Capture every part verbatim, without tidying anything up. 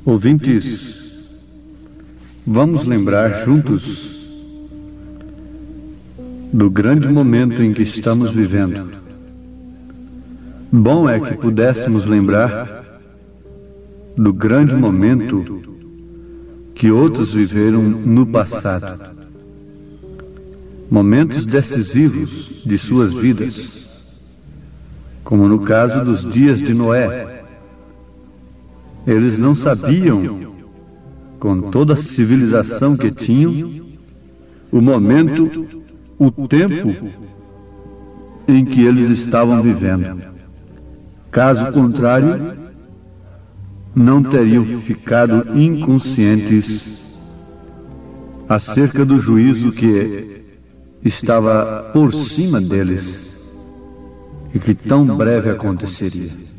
Ouvintes, vamos lembrar juntos do grande momento em que estamos vivendo. Bom é que pudéssemos lembrar do grande momento que outros viveram no passado. Momentos decisivos de suas vidas, como no caso dos dias de Noé. Eles não sabiam, com toda a civilização que tinham, o momento, o tempo em que eles estavam vivendo. Caso contrário, não teriam ficado inconscientes acerca do juízo que estava por cima deles e que tão breve aconteceria.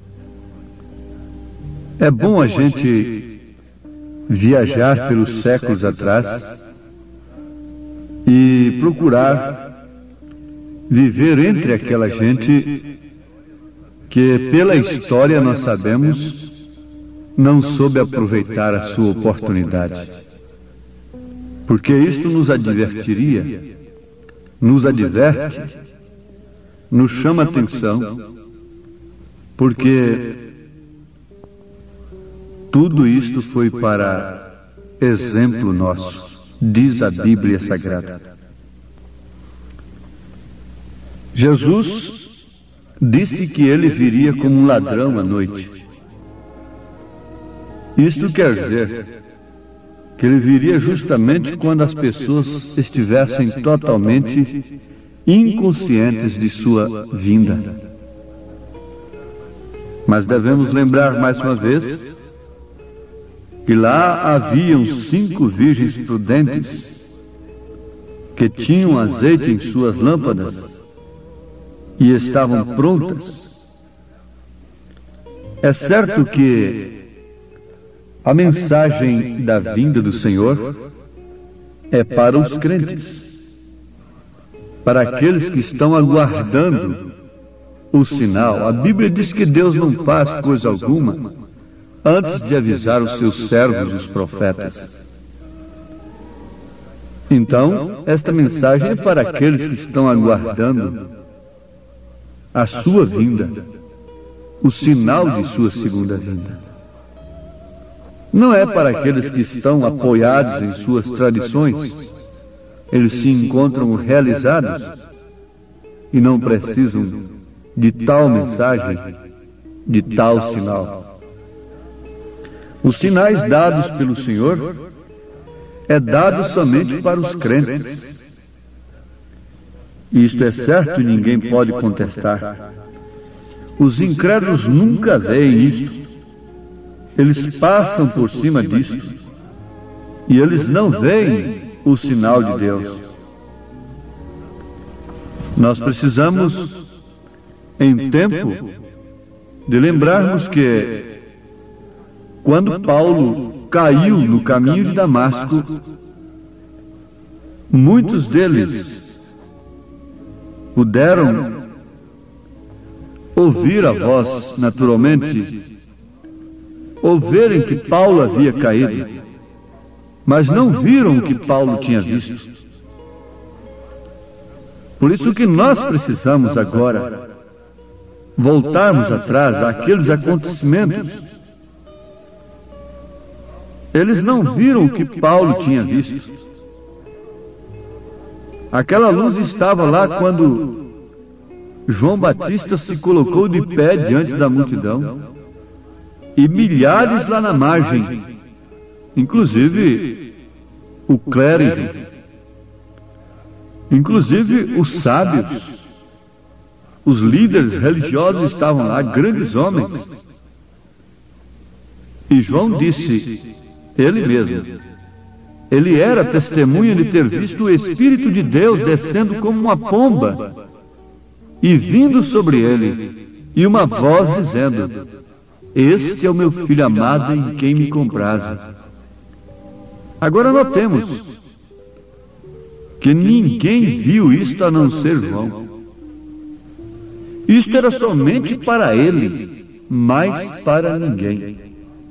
É bom a gente viajar pelos séculos atrás e procurar viver entre aquela gente que, pela história nós sabemos, não soube aproveitar a sua oportunidade. Porque isto nos advertiria, nos adverte, nos chama atenção, porque tudo isto foi para exemplo nosso, diz a Bíblia Sagrada. Jesus disse que ele viria como um ladrão à noite. Isto quer dizer que ele viria justamente quando as pessoas estivessem totalmente inconscientes de sua vinda. Mas devemos lembrar mais uma vez que lá haviam cinco virgens prudentes que tinham azeite em suas lâmpadas e estavam prontas. É certo que a mensagem da vinda do Senhor é para os crentes, para aqueles que estão aguardando o sinal. A Bíblia diz que Deus não faz coisa alguma antes de avisar os seus servos, os profetas. Então, esta mensagem é para aqueles que estão aguardando a sua vinda, o sinal de sua segunda vinda. Não é para aqueles que estão apoiados em suas tradições. Eles se encontram realizados e não precisam de tal mensagem, de tal sinal. Os sinais dados pelo Senhor é dado somente para os crentes. Isto é certo e ninguém pode contestar. Os incrédulos nunca veem isto. Eles passam por cima disto e eles não veem o sinal de Deus. Nós precisamos, em tempo, de lembrarmos que quando Paulo caiu no caminho de Damasco, muitos deles puderam ouvir a voz, naturalmente, ouvirem que Paulo havia caído, mas não viram o que Paulo tinha visto. Por isso que nós precisamos agora voltarmos atrás àqueles acontecimentos. Eles não viram o que Paulo tinha visto. Aquela luz estava lá quando João Batista se colocou de pé diante da multidão e milhares lá na margem, inclusive o clérigo, inclusive os sábios, os líderes religiosos estavam lá, grandes homens. E João disse, ele mesmo, ele era testemunha de ter visto o Espírito de Deus descendo como uma pomba e vindo sobre ele, e uma voz dizendo, este é o meu filho amado em quem me comprazo. Agora notemos que ninguém viu isto a não ser João. Isto era somente para ele, mas para ninguém.